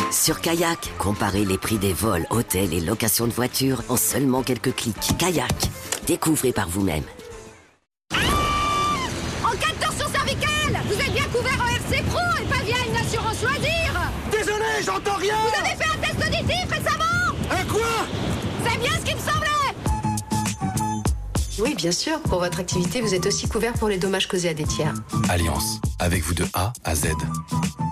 Sur Kayak, comparez les prix des vols, hôtels et locations de voitures en seulement quelques clics. Kayak, découvrez par vous-même. En cas de torsion cervicale, vous êtes bien couvert en RC Pro et pas via une assurance loisir. Désolé, j'entends rien. Vous avez fait un test auditif récemment? Un quoi? C'est bien ce qui me semblait. Oui, bien sûr. Pour votre activité, vous êtes aussi couvert pour les dommages causés à des tiers. Alliance, avec vous de A à Z.